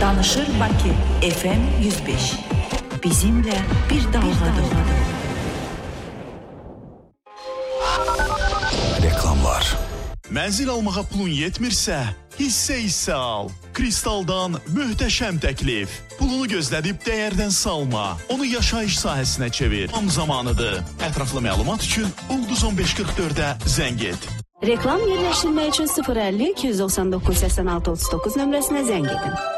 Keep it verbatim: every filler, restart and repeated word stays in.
Danışır Bakı F M yüz beş. Bizimle bir dalgada. Reklamlar. Mənzil almağa pulun yetmirsə, hissə-hissə al. Kristaldan möhtəşəm təklif. Pulunu gözlədib dəyərdən salma. Onu yaşayış sahəsinə çevir. Tam zamanıdır. Ətraflı məlumat üçün Ulduz on beş qırx dördə zəng et. Reklam yerləşdirmək üçün sıfır əlli iki yüz doxsan doqquz səksən altı otuz doqquz nömrəsinə zəng edin.